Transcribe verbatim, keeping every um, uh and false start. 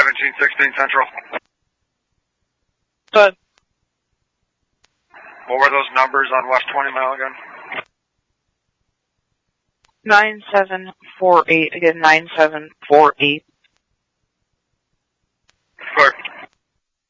seventeen sixteen Central. Good. What were those numbers on West twenty mile again? nine seven four eight, again, nine seven four eight. Clear.